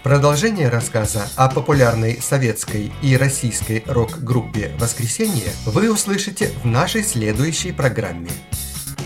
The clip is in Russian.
Продолжение рассказа о популярной советской и российской рок-группе «Воскресенье» вы услышите в нашей следующей программе.